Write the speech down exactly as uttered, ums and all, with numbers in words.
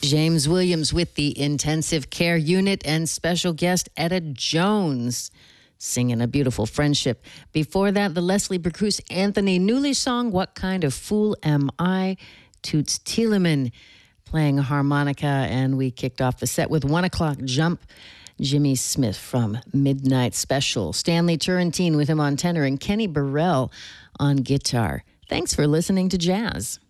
James Williams with the Intensive Care Unit and special guest Etta Jones singing A Beautiful Friendship. Before that, the Leslie Bercus Anthony Newley song, What Kind of Fool Am I? Toots Thielemans playing a harmonica, and we kicked off the set with One O'Clock Jump, Jimmy Smith from Midnight Special, Stanley Turrentine with him on tenor, and Kenny Burrell on guitar. Thanks for listening to Jazz.